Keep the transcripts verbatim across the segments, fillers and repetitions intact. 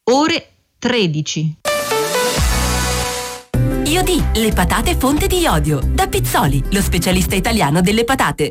ore tredici. Iodì, le patate fonte di iodio. Da Pizzoli, lo specialista italiano delle patate.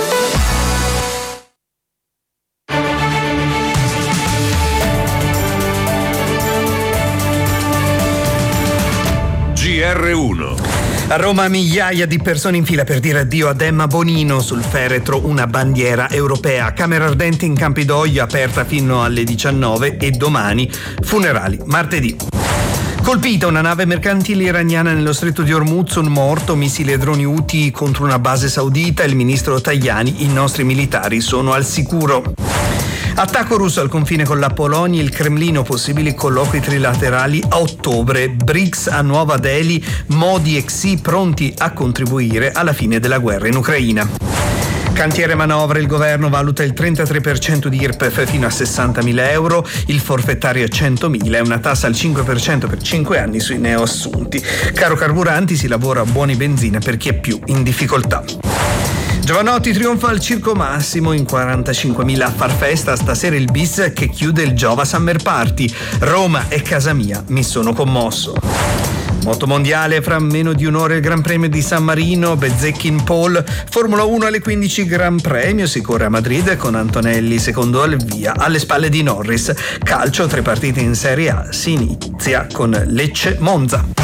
G R uno. A Roma migliaia di persone in fila per dire addio ad Emma Bonino, sul feretro una bandiera europea. Camera ardente in Campidoglio aperta fino alle diciannove e domani funerali martedì. Colpita una nave mercantile iraniana nello stretto di Hormuz, un morto, missili e droni Houthi contro una base saudita. Il ministro Tajani: i nostri militari sono al sicuro. Attacco russo al confine con la Polonia, il Cremlino, possibili colloqui trilaterali a ottobre. BRICS a Nuova Delhi, Modi e Xi pronti a contribuire alla fine della guerra in Ucraina. Cantiere manovra, il governo valuta il trentatré per cento di I R P E F fino a sessantamila euro, il forfettario a centomila e una tassa al cinque per cento per cinque anni sui neoassunti. Caro carburanti, si lavora a buoni benzine per chi è più in difficoltà. Giovanotti trionfa al Circo Massimo, in quarantacinquemila a far festa, stasera il bis che chiude il Giova Summer Party. Roma è casa mia, mi sono commosso. Moto mondiale, fra meno di un'ora il Gran Premio di San Marino, Bezzecchi in pole. Formula uno alle quindici Gran Premio, si corre a Madrid con Antonelli secondo al via, alle spalle di Norris. Calcio, tre partite in Serie A, si inizia con Lecce Monza.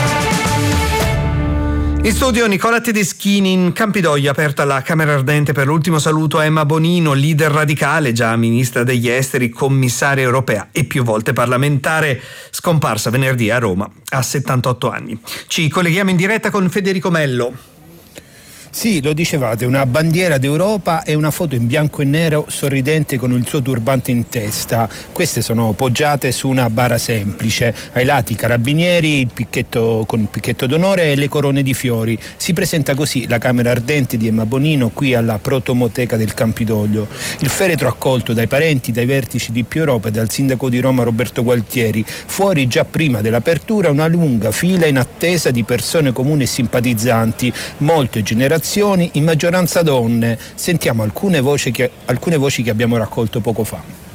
In studio Nicola Tedeschini. In Campidoglio aperta la Camera Ardente per l'ultimo saluto a Emma Bonino, leader radicale, già ministra degli esteri, commissaria europea e più volte parlamentare, scomparsa venerdì a Roma a settantotto anni. Ci colleghiamo in diretta con Federico Mello. Sì, lo dicevate, una bandiera d'Europa e una foto in bianco e nero sorridente con il suo turbante in testa. Queste sono poggiate su una bara semplice. Ai lati i carabinieri, il picchetto con il picchetto d'onore e le corone di fiori. Si presenta così la Camera Ardente di Emma Bonino qui alla Protomoteca del Campidoglio. Il feretro accolto dai parenti, dai vertici di Più Europa e dal sindaco di Roma Roberto Gualtieri. Fuori, già prima dell'apertura, una lunga fila in attesa di persone comuni e simpatizzanti, molte generazioni, in maggioranza donne. Sentiamo alcune voci che, alcune voci che abbiamo raccolto poco fa.